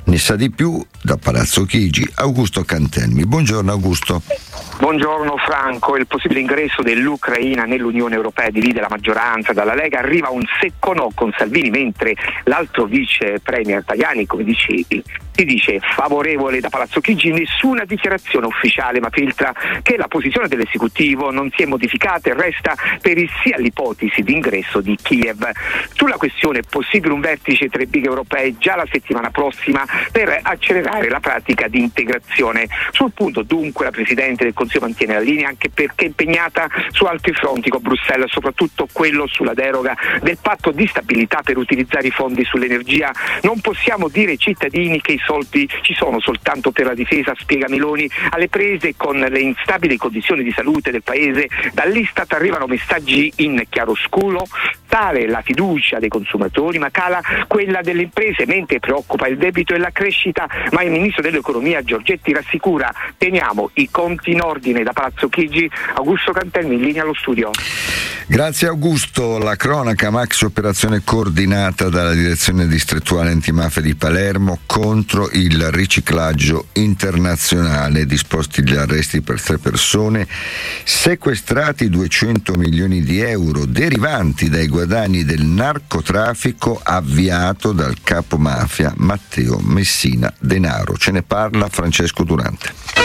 Ne sa di più da Palazzo Chigi Augusto Cantelmi. Buongiorno Augusto. Buongiorno Franco. Il possibile ingresso dell'Ucraina nell'Unione Europea divide la maggioranza. Dalla Lega arriva un secco no con Salvini, mentre l'altro vice premier Tajani, come dicevi, si dice favorevole. Da Palazzo Chigi nessuna dichiarazione ufficiale, ma filtra che la posizione dell'esecutivo non si è modificata e resta per il sì all'ipotesi di ingresso di Kiev. Sulla questione possibile un vertice tra i big europei già la settimana prossima per accelerare la pratica di integrazione. Sul punto dunque la Presidente del Consiglio mantiene la linea, anche perché è impegnata su altri fronti con Bruxelles, soprattutto quello sulla deroga del patto di stabilità per utilizzare i fondi sull'energia. Non possiamo dire ai cittadini che i soldi ci sono soltanto per la difesa, spiega Meloni. Alle prese con le instabili condizioni di salute del paese, dall'Istat arrivano messaggi in chiaroscuro. Tale la fiducia dei consumatori, ma cala quella delle imprese, mentre preoccupa il debito e la crescita, ma il ministro dell'economia Giorgetti rassicura: teniamo i conti in ordine. Da Palazzo Chigi Augusto Cantelmi, in linea allo studio. Grazie Augusto. La cronaca: maxi operazione coordinata dalla direzione distrettuale antimafia di Palermo contro il riciclaggio internazionale, disposti gli arresti per 3 persone, sequestrati 200 milioni di euro derivanti dai guadagni del narcotraffico avviato dal capo mafia Matteo Messina Denaro. Ce ne parla Francesco Durante.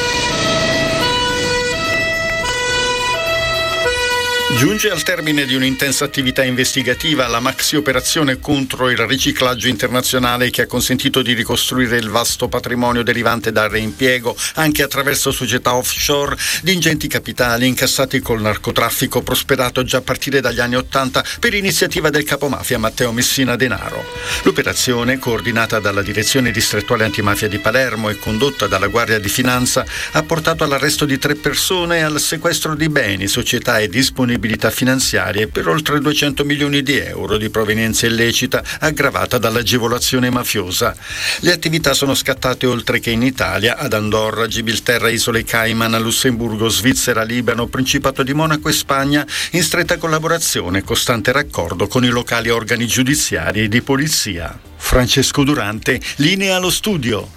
Giunge al termine di un'intensa attività investigativa la maxi operazione contro il riciclaggio internazionale, che ha consentito di ricostruire il vasto patrimonio derivante dal reimpiego, anche attraverso società offshore, di ingenti capitali incassati col narcotraffico prosperato già a partire dagli anni '80 per iniziativa del capomafia Matteo Messina Denaro. L'operazione, coordinata dalla direzione distrettuale antimafia di Palermo e condotta dalla Guardia di Finanza, ha portato all'arresto di 3 persone e al sequestro di beni, società e disponibilità finanziarie per oltre 200 milioni di euro di provenienza illecita aggravata dall'agevolazione mafiosa. Le attività sono scattate oltre che in Italia, ad Andorra, Gibilterra, Isole Cayman, Lussemburgo, Svizzera, Libano, Principato di Monaco e Spagna, in stretta collaborazione e costante raccordo con i locali organi giudiziari e di polizia. Francesco Durante, linea allo studio.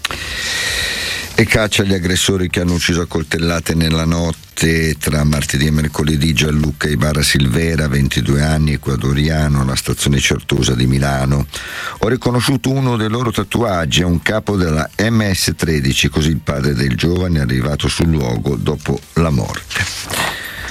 E caccia agli aggressori che hanno ucciso a coltellate nella notte tra martedì e mercoledì Gianluca Ibarra Silvera, 22 anni, ecuadoriano, alla stazione Certosa di Milano. Ho riconosciuto uno dei loro tatuaggi, è un capo della MS-13, così il padre del giovane è arrivato sul luogo dopo la morte.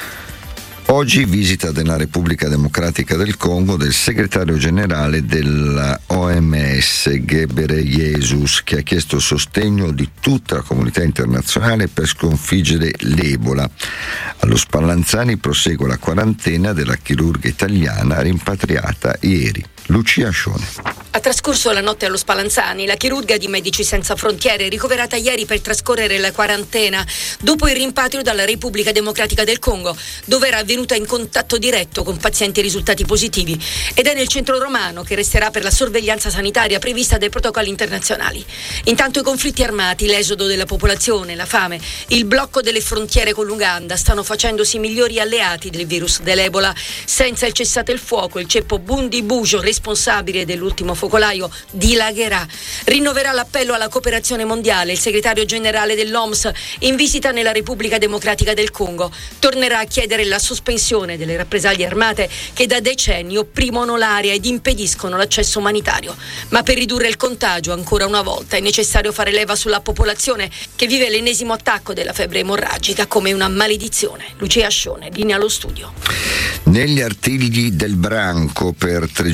Oggi visita della Repubblica Democratica del Congo del segretario generale della OMS Ghebreyesus, che ha chiesto sostegno di tutta la comunità internazionale per sconfiggere l'Ebola. Allo Spallanzani prosegue la quarantena della chirurga italiana rimpatriata ieri. Lucia Scione. Ha trascorso la notte allo Spallanzani, la chirurga di Medici Senza Frontiere, ricoverata ieri per trascorrere la quarantena dopo il rimpatrio dalla Repubblica Democratica del Congo, dove era venuta in contatto diretto con pazienti risultati positivi, ed è nel centro romano, che resterà per la sorveglianza sanitaria prevista dai protocolli internazionali. Intanto i conflitti armati, l'esodo della popolazione, la fame, il blocco delle frontiere con l'Uganda stanno facendosi migliori alleati del virus dell'Ebola. Senza il cessate il fuoco, il ceppo Bundi Bujo, responsabile dell'ultimo focolaio, dilagherà. Rinnoverà l'appello alla cooperazione mondiale il segretario generale dell'OMS in visita nella Repubblica Democratica del Congo. Tornerà a chiedere la sospensione delle rappresaglie armate che da decenni opprimono l'area ed impediscono l'accesso umanitario. Ma per ridurre il contagio, ancora una volta, è necessario fare leva sulla popolazione che vive l'ennesimo attacco della febbre emorragica come una maledizione. Lucia Scione, linea allo studio. Negli artigli del branco per 3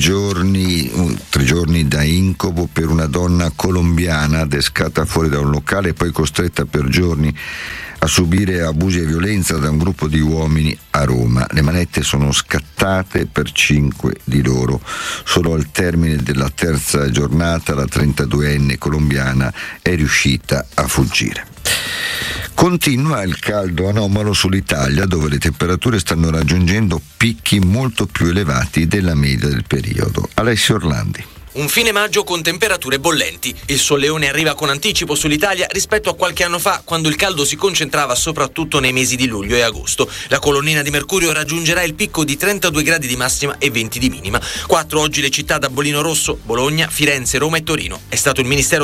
giorni da incubo per una donna colombiana adescata fuori da un locale e poi costretta per giorni a subire abusi e violenza da un gruppo di uomini a Roma. Le manette sono scattate per 5 di loro. Solo al termine della 3ª giornata la 32enne colombiana è riuscita a fuggire. Continua il caldo anomalo sull'Italia, dove le temperature stanno raggiungendo picchi molto più elevati della media del periodo. Alessio Orlandi. Un fine maggio con temperature bollenti. Il solleone arriva con anticipo sull'Italia rispetto a qualche anno fa, quando il caldo si concentrava soprattutto nei mesi di luglio e agosto. La colonnina di mercurio raggiungerà il picco di 32 gradi di massima e 20 di minima. 4 oggi le città da bollino rosso: Bologna, Firenze, Roma e Torino. È stato il Ministero